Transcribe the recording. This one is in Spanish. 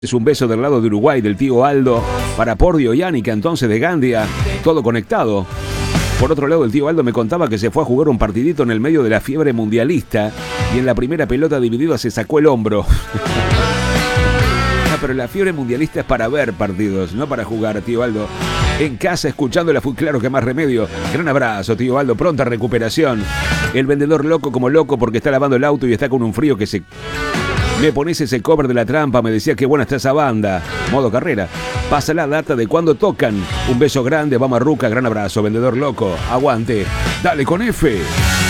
Es un beso del lado de Uruguay, del tío Aldo, para Pordio y Ánica, entonces de Gandia, todo conectado. Por otro lado, el tío Aldo me contaba que se fue a jugar un partidito en el medio de la fiebre mundialista y en la primera pelota dividida se sacó el hombro. Pero la fiebre mundialista es para ver partidos, no para jugar, tío Aldo. En casa, escuchándola, fue claro que más remedio. Gran abrazo, tío Aldo, pronta recuperación. El vendedor loco como loco porque está lavando el auto y está con un frío que se... Me pones ese cover de La Trampa, me decía que buena está esa banda. Modo carrera. Pasa la data de cuándo tocan. Un beso grande, vamos a Ruca, gran abrazo, vendedor loco. Aguante. Dale con F.